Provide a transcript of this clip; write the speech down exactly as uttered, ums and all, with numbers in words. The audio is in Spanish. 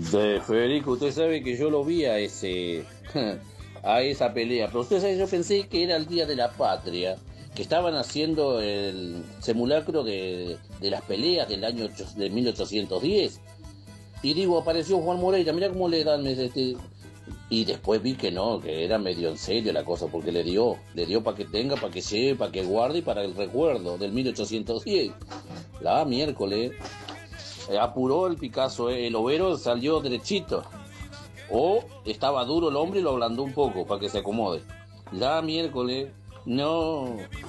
De Federico, usted sabe que yo lo vi a ese a esa pelea, pero usted sabe, yo pensé que era el Día de la Patria, que estaban haciendo el simulacro de, de las peleas del año ocho- de mil ochocientos diez. Y digo, apareció Juan Moreira, mira cómo le dan este. Y después vi que no, que era medio en serio la cosa, porque le dio, le dio para que tenga, para que lleve, para que guarde y para el recuerdo del mil ochocientos diez. La miércoles, eh, apuró el Picasso, eh, el overo salió derechito. O estaba duro el hombre y lo ablandó un poco para que se acomode. La miércoles, no.